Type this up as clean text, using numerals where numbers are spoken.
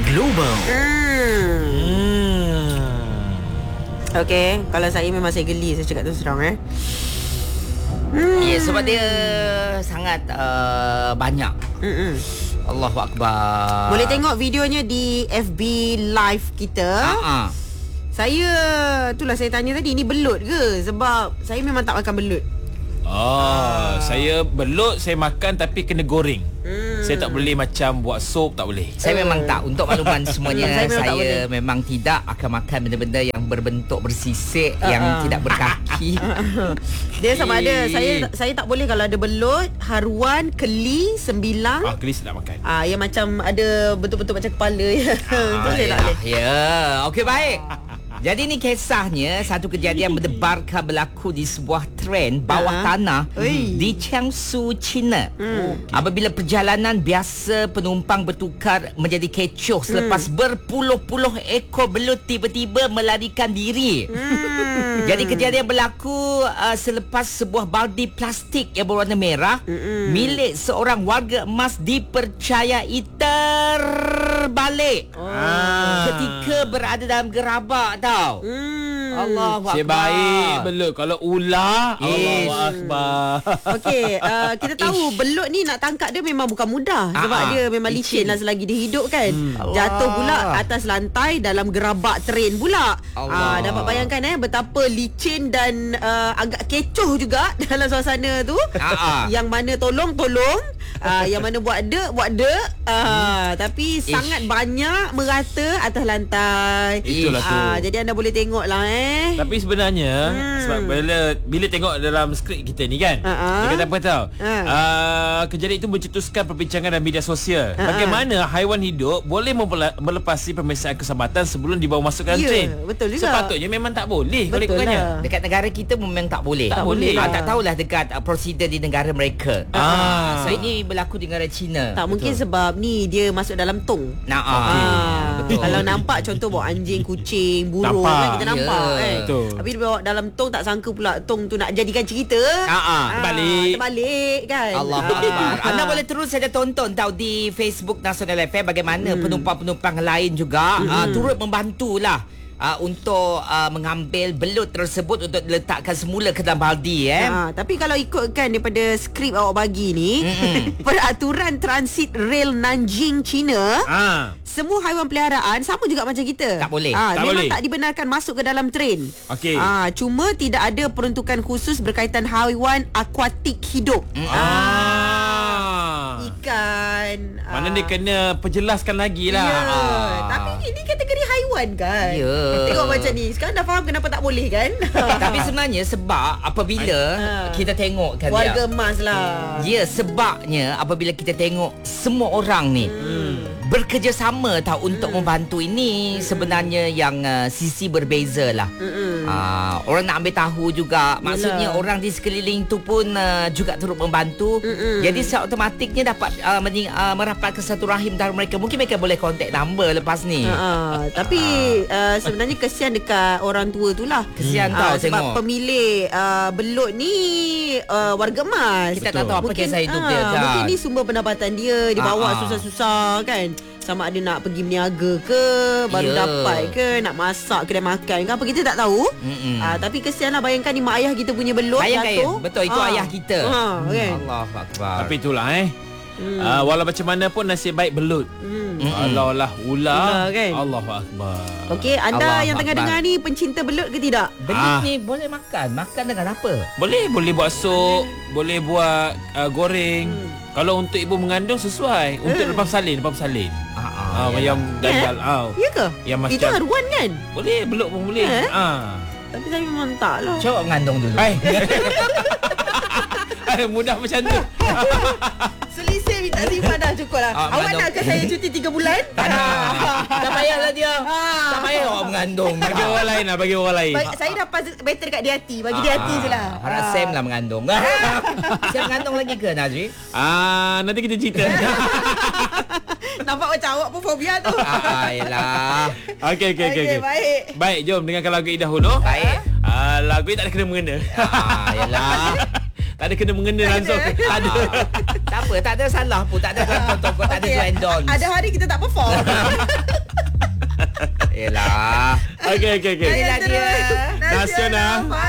Global. Okey, kalau saya memang saya geli, saya cakap terus terang Ya, sebab dia sangat banyak. Allahu Akbar. Boleh tengok videonya di FB live kita. Saya itulah saya tanya tadi, ini belut ke? Sebab saya memang tak makan belut. Saya belut saya makan tapi kena goreng. Saya tak boleh macam buat sup, tak boleh. Saya memang tak. Untuk makluman semuanya, Saya memang tidak akan makan benda-benda yang berbentuk bersisik, yang tidak berkaki. Dia sama ada saya tak boleh kalau ada belut, haruan, keli, sembilang. Keli saya tak makan. Yang macam ada bentuk-bentuk macam kepala ya. Itu saya tak boleh. Ya, okey baik. Jadi ni kisahnya satu kejadian berdebarkan berlaku di sebuah tren bawah tanah di Jiangsu, China. Apabila perjalanan biasa penumpang bertukar menjadi kecoh selepas berpuluh-puluh ekor belut tiba-tiba melarikan diri. Jadi kejadian berlaku selepas sebuah baldi plastik yang berwarna merah milik seorang warga emas dipercayai terbalik ketika berada dalam gerabak tau. Allahu Akbar. Sebaik belut. Kalau ular, Allahu Akbar. Okey, kita tahu belut ni nak tangkap dia memang bukan mudah. Sebab dia memang licin lah selagi dia hidup kan. Jatuh pula atas lantai dalam gerabak tren pula. Dapat bayangkan betapa licin dan agak kecoh juga dalam suasana tu. Yang mana tolong, yang mana buat dek. Tapi sangat banyak merata atas lantai. Itulah tu. Jadi anda boleh tengok lah Tapi sebenarnya sebab bila tengok dalam skrip kita ni kan, dia kata apa tahu? Kejadian itu mencetuskan perbincangan dalam media sosial. Bagaimana haiwan hidup boleh melepasi pemeriksaan keselamatan sebelum dibawa masuk dalam tren? Betul juga. Sepatutnya memang tak boleh kalau ikutnya. Dekat negara kita memang tak boleh. Tak boleh. Tak tahulah dekat prosedur di negara mereka. So ini berlaku di negara China. Tak mungkin sebab ni dia masuk dalam tong. Betul. Kalau nampak contoh bawa anjing, kucing, burung kan kita nampak Betul. Tapi dia bawa dalam tong, tak sangka pula tong tu nak jadikan cerita. Terbalik kan. Allahu Akbar. Anda boleh terus saja tonton tahu di Facebook Nasional FM bagaimana penumpang-penumpang lain juga turut membantulah untuk mengambil belut tersebut untuk diletakkan semula ke dalam baldi Tapi kalau ikutkan daripada skrip awak bagi ni, peraturan transit rel Nanjing, China, semua haiwan peliharaan sama juga macam kita. Tak boleh. Memang tak dibenarkan masuk ke dalam tren. Okey. Cuma tidak ada peruntukan khusus berkaitan haiwan akuatik hidup. Ikan. Mana dia kena perjelaskan lagi lah. Tapi ini kategori haiwan kan. Tengok macam ni. Sekarang dah faham kenapa tak boleh kan. Tapi sebenarnya sebab apabila kita tengok kan warga emas lah. Ya, sebabnya apabila kita tengok semua orang ni bekerjasama tahu untuk membantu ini sebenarnya yang sisi berbeza lah. Orang nak ambil tahu juga. Maksudnya orang di sekeliling tu pun juga turut membantu. Jadi secara otomatiknya dapat merapatkan satu rahim antara mereka. Mungkin mereka boleh contact number lepas ni. Tapi sebenarnya kesian dekat orang tua tu lah. Kesian tau sebab tengok pemilik belut ni warga emas. Kita tak tahu apa kisah hidup dia kan. Mungkin ni sumber pendapatan dia. Dia bawa susah-susah kan. Sama ada nak pergi berniaga ke, baru dapat ke, nak masak kedai makan ke apa, kita tak tahu. Tapi kesianlah, bayangkan ni mak ayah kita punya belut jatuh. Betul, itu ayah kita. Kan? Allahu Akbar. Tapi itulah walau macam mana pun nasib baik belut. Allah ular kan? Allahu Akbar. Okey, anda yang tengah dengar ni pencinta belut ke tidak? Belut ni boleh makan. Makan dengan apa? Boleh buat sup, boleh buat goreng. Kalau untuk ibu mengandung sesuai. Untuk lepas salin. Yang gagal. Ya ke? Yang macam itu haruan kan? Boleh, belut pun boleh. Tapi saya memang tak lah. Cuba mengandung dulu. Mudah macam tu. Selisih minta simpan dah, cukup lah. Awak nak ke saya cuti 3 bulan? Tak payahlah dia. Tak payah awak mengandung. Bagi orang lain lah, bagi orang lain. Saya dapat better kat dia hati. Bagi dia hati je lah. Harap Sam lah mengandung. Sam mengandung lagi ke Nazri? Nanti kita cerita. Nampak macam awak pun fobia tu. Yelah. Okey. Baik, jom dengarkan lagu Ida dulu. Baik. Lagu ni tak ada kena-mengena. Yelah. Tak ada kena mengena langsung. Tak ada. Tak apa, tak ada salah pun. Tak ada tak ada do and don't. Ada hari kita tak perform. Yelah. Okey. Inilah dia. Nasional.